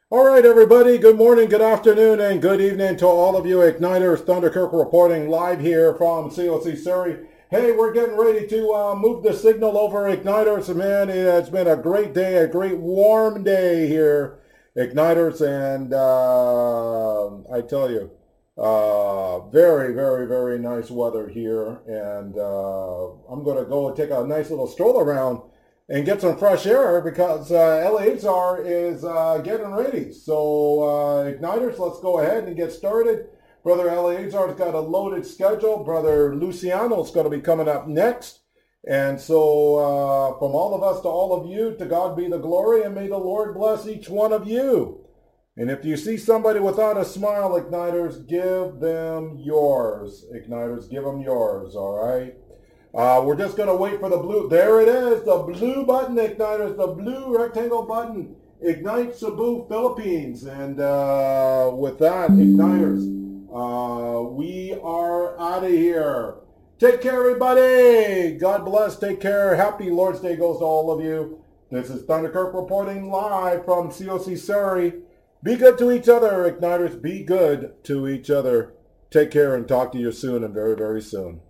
All right, everybody. Good morning, good afternoon, and good evening to all of you Igniters. Thunderkirk reporting live here from COC Surrey. Hey, we're getting ready to move the signal over Igniters. Man, it's been a great day, a great warm day here, Igniters, and I tell you, very, very, very nice weather here. And I'm going to go and take a nice little stroll around and get some fresh air because Eleazar is getting ready. So, Igniters, let's go ahead and get started. Brother Eleazar's got a loaded schedule. Brother Luciano's going to be coming up next. And so, from all of us to all of you, to God be the glory, and may the Lord bless each one of you. And if you see somebody without a smile, Igniters, give them yours. Igniters, give them yours, all right? We're just going to wait for the blue. There it is, the blue button, Igniters, the blue rectangle button. Ignite Cebu, Philippines. And with that, Igniters, we are out of here. Take care, everybody. God bless. Take care. Happy Lord's Day goes to all of you. This is Thunderkirk reporting live from COC Surrey. Be good to each other, Igniters. Be good to each other. Take care and talk to you soon and very, very soon.